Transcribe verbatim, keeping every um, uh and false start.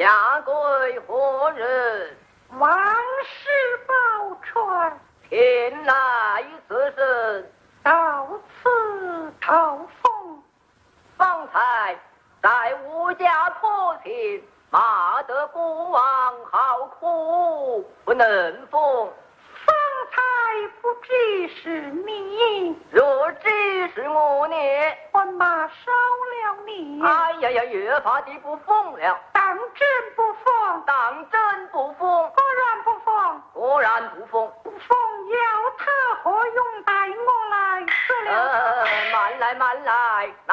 下跪何人？ 王氏宝钏。 天来此身， 到此朝奉。 方才在吾家托情，骂得孤王好苦，不能奉。 方才不知是你， 若知是我呢？ 我骂少了你。 哎呀呀，越发的不奉了。 当真不奉？ 当真不奉。 果然不奉。 果然不奉。 不奉要他何用带我来得了？ 呃，慢来慢来。